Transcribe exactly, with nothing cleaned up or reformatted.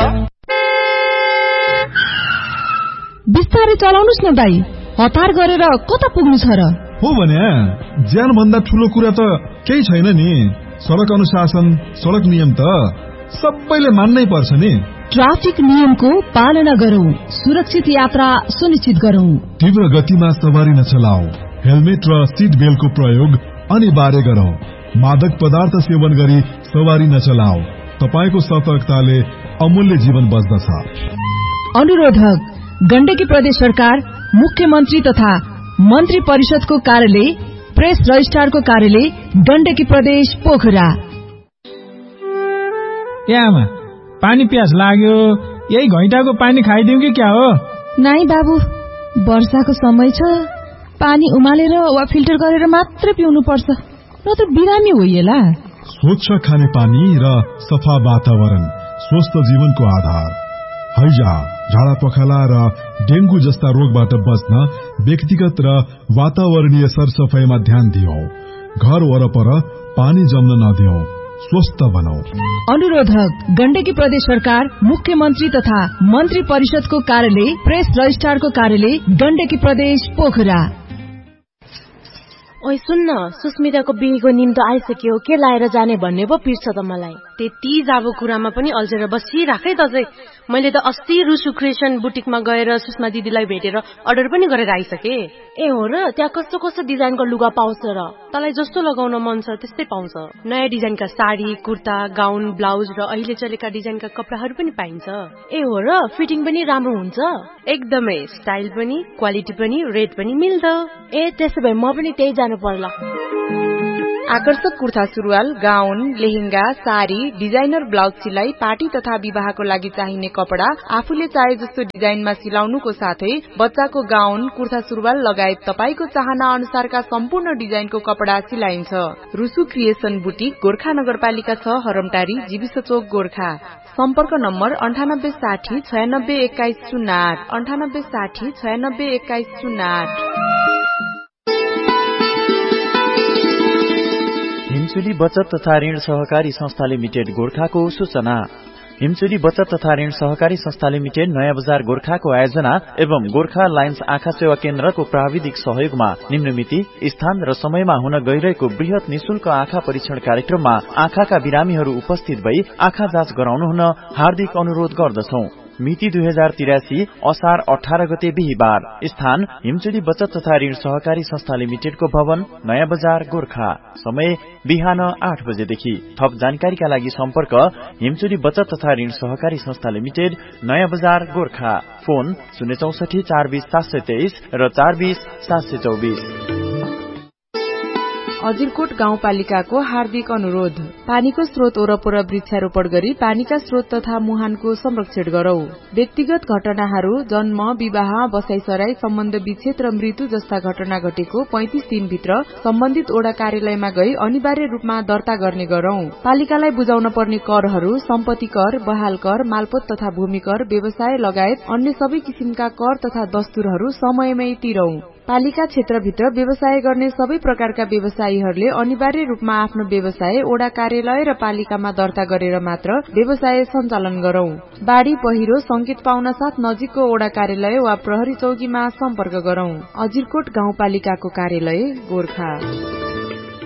बिस्तारै चलाउनुस् न दाइ, हतार गरेर कता पुग्नु छ र? हो भने ज्यान भन्दा ठूलो कुरा त केही छैन नि। सडक अनुशासन, सडक नियम त सबैले मान्नै पर्छ नि। ट्राफिक नियमको पालना गरौं, सुरक्षित यात्रा सुनिश्चित गरौं। तीव्र गतिमा सवारी नचलाऊ, हेलमेट र सीट बेल्टको प्रयोग अनिवार्य गरौं। मादक पदार्थ सेवन गरी सवारी नचलाऊ, तपाईको सतर्कताले अमूल्य जीवन बच्दछ। अनुरोधक गण्डकी प्रदेश सरकार, मुख्यमन्त्री तथा मन्त्री परिषदको कार्यालय, प्रेस रजिस्ट्रारको कार्यालय, गण्डकी प्रदेश पोखरा। आमा, पानी प्यास लाग्यो, यही घैँटाको पानी खाइदिउँ कि क्या हो? नाइ बाबु, वर्षाको समय छ, पानी उमालेर वा फिल्टर गरेर मात्र पिउनु पर्छ, नत्र बिरामी होइएला। स्वच्छ खाने पानी र सफा वातावरण स्वस्थ जीवनको आधार। हैजा, झाडा पखाला र डेंगू जस्ता रोगबाट बच्न व्यक्तिगत र वातावरणीय सरसफाईमा ध्यान दियौ। घर वरपर पानी जम्न नदियौ, स्वस्थ बनाऊ। अनुरोधक गण्डकी प्रदेश सरकार, मुख्यमन्त्री तथा मन्त्री परिषदको कार्यालय, प्रेस रजिस्ट्रारको कार्यालय, गण्डकी प्रदेश पोखरा। ओइ सुन्न, सुस्मिताको बिहेको निम्तो आइसक्यो, के लाएर जाने भन्ने पो पिर्छ त मलाई। त्यति जाबो कुरामा पनि अल्झेर बसिराखै त चाहिँ। मैले त अस्ति रुसु क्रिएसन बुटिकमा गएर सुषमा दिदीलाई भेटेर अर्डर पनि गरेर आइसके। ए हो र? त्यहाँ कस्तो कस्तो डिजाइनको लुगा पाउँछ र? तँलाई जस्तो लगाउन मन छ त्यस्तै पाउँछ। नयाँ डिजाइनका साडी, कुर्ता, गाउन, ब्लाउज र अहिले चलेका डिजाइनका कपडाहरू पनि पाइन्छ। ए हो र? फिटिङ पनि राम्रो हुन्छ? एकदमै, स्टाइल पनि, क्वालिटी पनि, रेट पनि मिल्छ। ए त्यसो भए म पनि त्यही जानु पर्ला। आकर्षक कुर्ता सुरुवाल, गाउन, लेहेंगा, साडी, डिजाइनर ब्लाउज सिलाई, पार्टी तथा विवाहको लागि चाहिने कपडा आफूले चाहे जस्तो डिजाइनमा सिलाउनुको साथै बच्चाको गाउन, कुर्ता सुरुवाल लगायत तपाईको चाहना अनुसारका सम्पूर्ण डिजाइनको कपडा सिलाइन्छ। रुसु क्रिएसन बुटिक, गोर्खा नगरपालिका छ, हरमटारी, जीविस चोक, गोर्खा। सम्पर्क नम्बर अन्ठानब्बे साठी छयानब्बे एक्काइस शून्य आठ, अन्ठानब्बे साठी छयानब्बे एक्काइस शून्य आठ। हिमचुली बचत तथा ऋण सहकारी संस्था लिमिटेड गोर्खाको सूचना। हिमचुली बचत तथा ऋण सहकारी संस्था लिमिटेड नयाँ बजार गोर्खाको आयोजना एवं गोर्खा लायन्स आँखा सेवा केन्द्रको प्राविधिक सहयोगमा निम्नमिति स्थान र समयमा हुन गइरहेको वृहत निशुल्क आँखा परीक्षण कार्यक्रममा आँखाका बिरामीहरू उपस्थित भई आँखा जाँच गराउनु हुन हार्दिक अनुरोध गर्दछौं। मिति दुई हजार तिरासी असार अठार गते बिहिबार। स्थान हिमचुली बचत तथा ऋण सहकारी संस्था लिमिटेडको भवन, नयाँ बजार गोर्खा। समय बिहान आठ बजेदेखि। थप जानकारीका लागि सम्पर्क हिमचुली बचत तथा ऋण सहकारी संस्था लिमिटेड, नयाँ बजार गोर्खा। फोन शून्य चौसठी चार बीस सात सय तेइस र चार बीस सात सय चौबीस। अजिरकोट गाउँपालिकाको हार्दिक अनुरोध, पानीको स्रोत वरपर वृक्षारोपण गरी पानीका स्रोत तथा मुहानको संरक्षण गरौं। व्यक्तिगत घटनाहरू, जन्म, विवाह, बसाइसराई, सम्बन्ध विच्छेद र मृत्यु जस्ता घटना घटेको पैंतिस दिनभित्र सम्बन्धित ओडा कार्यालयमा गई अनिवार्य रूपमा दर्ता गर्ने गरौं। पालिकालाई बुझाउन पर्ने करहरू सम्पत्ति कर, बहाल कर, मालपोत तथा भूमि कर, व्यवसाय लगायत अन्य सबै किसिमका कर तथा दस्तुरहरू समयमै तिरौं। पालिका क्षेत्रभित्र व्यवसाय गर्ने सबै प्रकारका व्यवसायीहरूले अनिवार्य रूपमा आफ्नो व्यवसाय ओडा कार्यालय र पालिकामा दर्ता गरेर मात्र व्यवसाय सञ्चालन गरौं। बाढ़ी पहिरो संकेत पाउन साथ नजिकको ओडा कार्यालय वा प्रहरी चौकीमा सम्पर्क गरौं। अजिरकोट गाउँपालिकाको कार्यालय, गोर्खा।